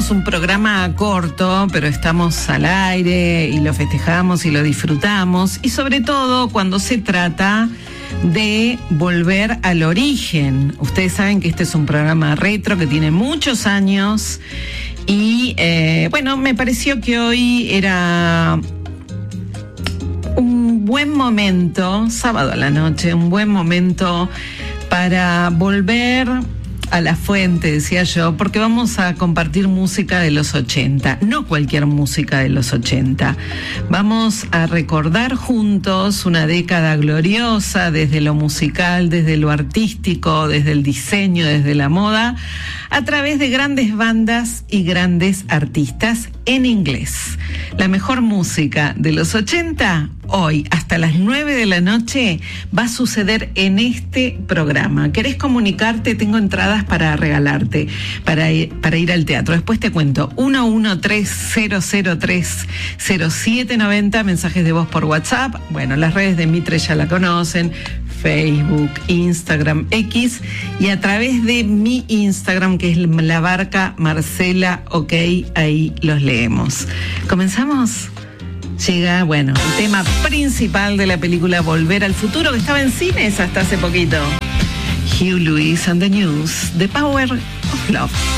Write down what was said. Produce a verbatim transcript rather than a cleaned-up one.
tenemos un programa corto, pero estamos al aire y lo festejamos y lo disfrutamos, y sobre todo cuando se trata de volver al origen. Ustedes saben que este es un programa retro que tiene muchos años y eh, bueno, me pareció que hoy era un buen momento, sábado a la noche, un buen momento para volver a la fuente, decía yo, porque vamos a compartir música de los ochenta, no cualquier música de los ochenta. Vamos a recordar juntos una década gloriosa, desde lo musical, desde lo artístico, desde el diseño, desde la moda, a través de grandes bandas y grandes artistas en inglés. La mejor música de los ochenta, hoy, hasta las nueve de la noche, va a suceder en este programa. ¿Querés comunicarte? Tengo entradas para regalarte, para ir, para ir al teatro. Después te cuento. uno uno tres cero cero tres cero siete nueve cero, mensajes de voz por WhatsApp. Bueno, las redes de Mitre ya la conocen. Facebook, Instagram, X, y a través de mi Instagram, que es La Barca Marcela, ok, ahí los leemos. ¿Comenzamos? Llega, bueno, el tema principal de la película Volver al Futuro, que estaba en cines hasta hace poquito. Hugh Lewis and the News, The Power of Love.